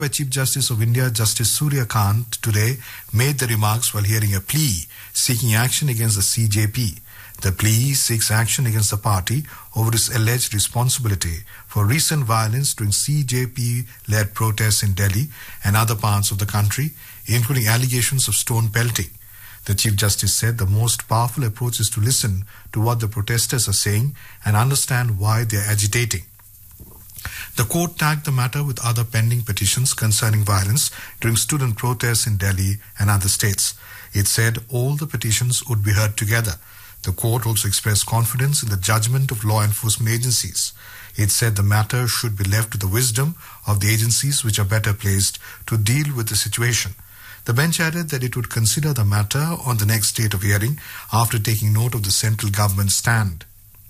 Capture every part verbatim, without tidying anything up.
Chief Justice of India, Justice Surya Kant, today made the remarks while hearing a plea seeking action against the C J P. The plea seeks action against the party over its alleged responsibility for recent violence during C J P-led protests in Delhi and other parts of the country, including allegations of stone pelting. The Chief Justice said the most powerful approach is to listen to what the protesters are saying and understand why they are agitating. The court tagged the matter with other pending petitions concerning violence during student protests in Delhi and other states. It said all the petitions would be heard together. The court also expressed confidence in the judgment of law enforcement agencies. It said the matter should be left to the wisdom of the agencies which are better placed to deal with the situation. The bench added that it would consider the matter on the next date of hearing after taking note of the central government's stand.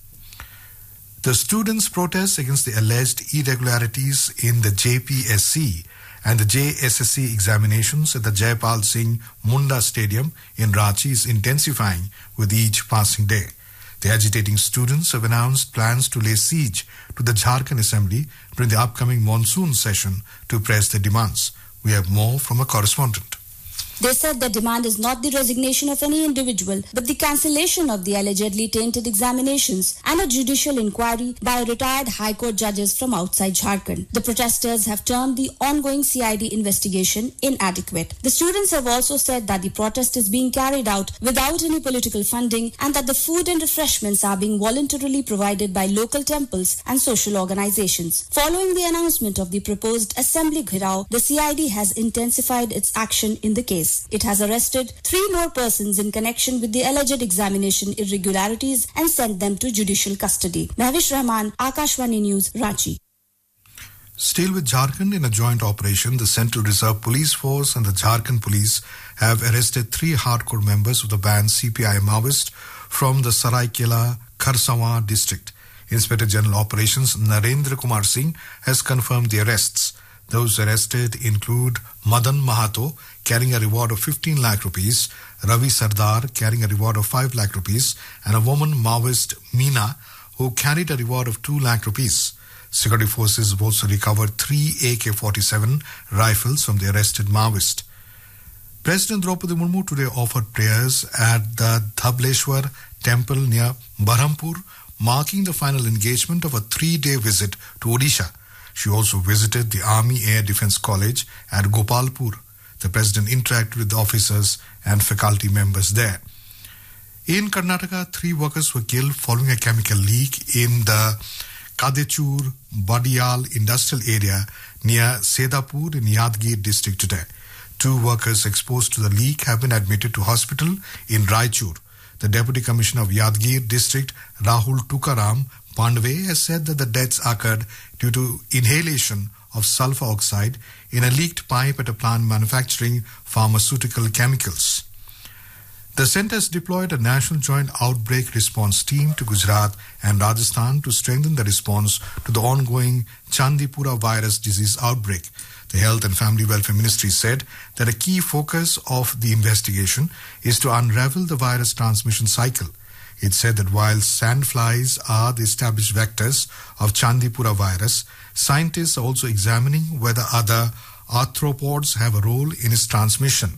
The students' protests against the alleged irregularities in the J P S C and the J S S C examinations at the Jaipal Singh Munda Stadium in Ranchi is intensifying with each passing day. The agitating students have announced plans to lay siege to the Jharkhand Assembly during the upcoming monsoon session to press their demands. We have more from a correspondent. They said their demand is not the resignation of any individual, but the cancellation of the allegedly tainted examinations and a judicial inquiry by retired High Court judges from outside Jharkhand. The protesters have termed the ongoing C I D investigation inadequate. The students have also said that the protest is being carried out without any political funding and that the food and refreshments are being voluntarily provided by local temples and social organizations. Following the announcement of the proposed assembly ghirao, the C I D has intensified its action in the case. It has arrested three more persons in connection with the alleged examination irregularities and sent them to judicial custody. Mahvish Rahman, Akashvani News, Ranchi. Still with Jharkhand, in a joint operation, the Central Reserve Police Force and the Jharkhand Police have arrested three hardcore members of the banned C P I Maoist from the Saraikela Kharsawa district. Inspector General Operations Narendra Kumar Singh has confirmed the arrests. Those arrested include Madan Mahato, carrying a reward of fifteen lakh rupees, Ravi Sardar, carrying a reward of five lakh rupees, and a woman Maoist, Meena, who carried a reward of two lakh rupees. Security forces have also recovered three A K forty-seven rifles from the arrested Maoist. President Draupadi Murmu today offered prayers at the Dhableshwar temple near Berhampur, marking the final engagement of a three-day visit to Odisha. She also visited the Army Air Defence College at Gopalpur. The President interacted with officers and faculty members there. In Karnataka, three workers were killed following a chemical leak in the Kadechur Badiyal industrial area near Sedapur in Yadgir district today. Two workers exposed to the leak have been admitted to hospital in Raichur. The Deputy Commissioner of Yadgir district, Rahul Tukaram Pandwe, has said that the deaths occurred due to inhalation of sulfur oxide in a leaked pipe at a plant manufacturing pharmaceutical chemicals. The centre has deployed a national joint outbreak response team to Gujarat and Rajasthan to strengthen the response to the ongoing Chandipura virus disease outbreak. The Health and Family Welfare Ministry said that a key focus of the investigation is to unravel the virus transmission cycle. It said that while sandflies are the established vectors of Chandipura virus, scientists are also examining whether other arthropods have a role in its transmission.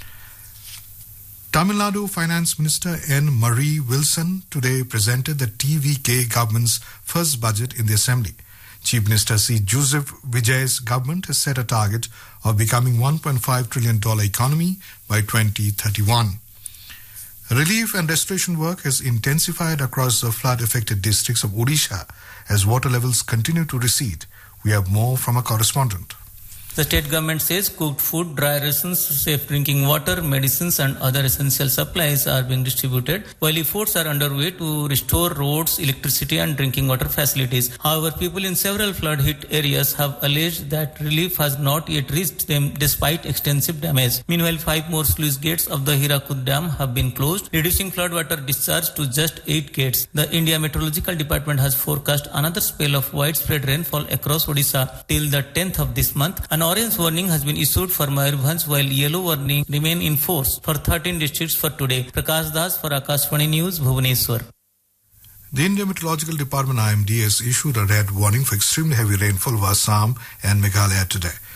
Tamil Nadu Finance Minister N. Marie Wilson today presented the T V K government's first budget in the Assembly. Chief Minister C. Joseph Vijay's government has set a target of becoming one point five trillion dollars economy by twenty thirty-one. Relief and restoration work has intensified across the flood-affected districts of Odisha as water levels continue to recede. We have more from a correspondent. The state government says cooked food, dry rations, safe drinking water, medicines and other essential supplies are being distributed, while efforts are underway to restore roads, electricity and drinking water facilities. However, people in several flood-hit areas have alleged that relief has not yet reached them despite extensive damage. Meanwhile, five more sluice gates of the Hirakud Dam have been closed, reducing floodwater discharge to just eight gates. The India Meteorological Department has forecast another spell of widespread rainfall across Odisha till the tenth of this month. An orange warning has been issued for Mayurbhanj, while yellow warning remain in force for thirteen districts for today. Prakash Das for Akashvani News, Bhubaneswar. The India Meteorological Department I M D has issued a red warning for extremely heavy rainfall over Assam and Meghalaya today.